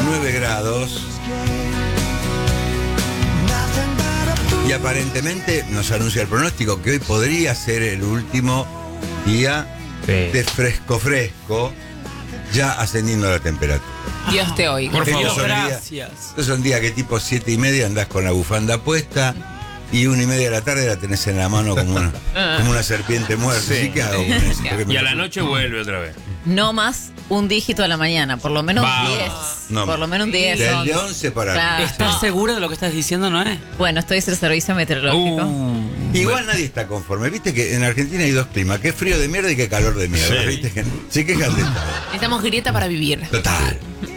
9 grados. Y aparentemente nos anuncia el pronóstico que hoy podría ser el último día de fresco, ya ascendiendo la temperatura. Dios te oiga. Por favor. Estos son Gracias. Estos son días que tipo 7:30 andás con la bufanda puesta y 1:30 de la tarde la tenés en la mano como una serpiente muerta. Sí. ¿Sí? ¿Qué hago con eso? Y a la noche vuelve otra vez. No más un dígito a la mañana, por lo menos Va. 10. No por más. lo menos 10. Del 11. de 11 para Claro. arriba. ¿Estás segura de lo que estás diciendo, Noé? Bueno, estoy en el servicio meteorológico. Igual nadie está conforme. Viste que en Argentina hay dos climas, que es frío de mierda y que calor de mierda. Sí. ¿Viste? Se quejan de todo. Necesitamos grieta para vivir. Total.